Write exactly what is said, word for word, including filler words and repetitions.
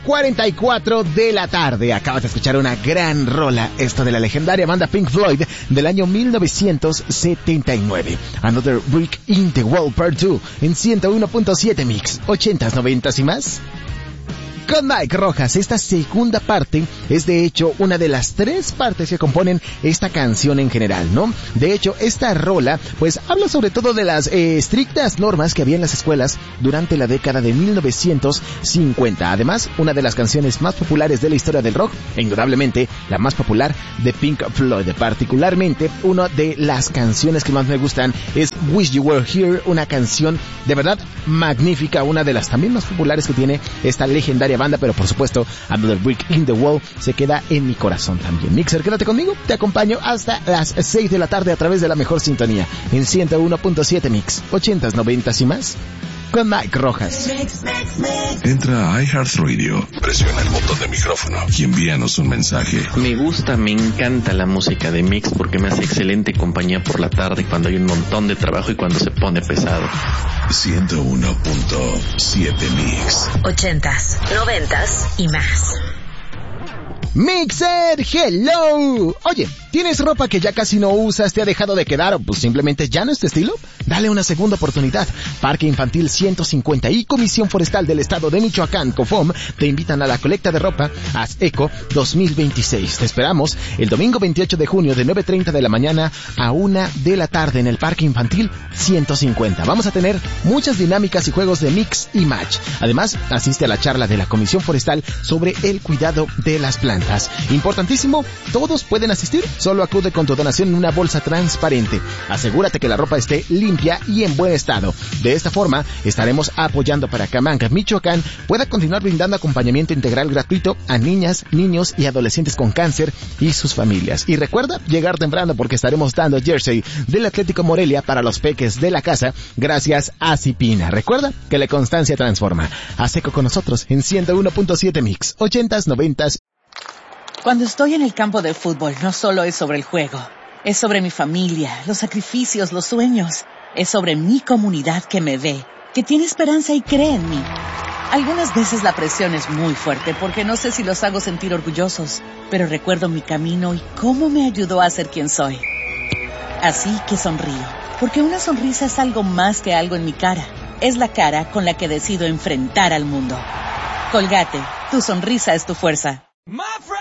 cuarenta y cuatro de la tarde. Acabas de escuchar una gran rola, esto de la legendaria banda Pink Floyd del año mil novecientos setenta y nueve. Another Brick in the Wall Part dos en ciento uno punto siete Mix, ochentas, noventas y más. Con Mike Rojas, esta segunda parte es de hecho una de las tres partes que componen esta canción en general, ¿no? De hecho, esta rola pues habla sobre todo de las eh, estrictas normas que había en las escuelas durante la década de mil novecientos cincuenta. Además, una de las canciones más populares de la historia del rock, e indudablemente la más popular de Pink Floyd. Particularmente, una de las canciones que más me gustan es Wish You Were Here, una canción de verdad magnífica, una de las también más populares que tiene esta legendaria banda, pero por supuesto Another Brick in the Wall se queda en mi corazón también. Mixer, quédate conmigo, te acompaño hasta las seis de la tarde a través de la mejor sintonía en ciento uno punto siete Mix, ochentas, noventas y más, con Mike Rojas. Entra a iHeartRadio, presiona el botón de micrófono y envíanos un mensaje. Me gusta, me encanta la música de Mix porque me hace excelente compañía por la tarde cuando hay un montón de trabajo y cuando se pone pesado. ciento uno punto siete Mix. Ochentas, noventas y más. Mixer, hello. Oye, ¿tienes ropa que ya casi no usas, te ha dejado de quedar o pues simplemente ya no es tu estilo? Dale una segunda oportunidad. Parque Infantil ciento cincuenta y Comisión Forestal del Estado de Michoacán, COFOM, te invitan a la colecta de ropa Haz Eco dos mil veintiséis. Te esperamos el domingo veintiocho de junio de nueve treinta de la mañana a una de la tarde en el Parque Infantil ciento cincuenta. Vamos a tener muchas dinámicas y juegos de mix y match. Además, asiste a la charla de la Comisión Forestal sobre el cuidado de las plantas. Importantísimo, todos pueden asistir, solo acude con tu donación en una bolsa transparente. Asegúrate que la ropa esté limpia y en buen estado. De esta forma, estaremos apoyando para que Camanga, Michoacán, pueda continuar brindando acompañamiento integral gratuito a niñas, niños y adolescentes con cáncer y sus familias. Y recuerda llegar temprano porque estaremos dando jersey del Atlético Morelia para los peques de la casa, gracias a Cipina. Recuerda que la constancia transforma. Haz Eco con nosotros en ciento uno punto siete Mix, ochentas, noventas. Cuando estoy en el campo de fútbol, no solo es sobre el juego. Es sobre mi familia, los sacrificios, los sueños. Es sobre mi comunidad que me ve, que tiene esperanza y cree en mí. Algunas veces la presión es muy fuerte porque no sé si los hago sentir orgullosos, pero recuerdo mi camino y cómo me ayudó a ser quien soy. Así que sonrío, porque una sonrisa es algo más que algo en mi cara. Es la cara con la que decido enfrentar al mundo. Colgate, tu sonrisa es tu fuerza. My friend.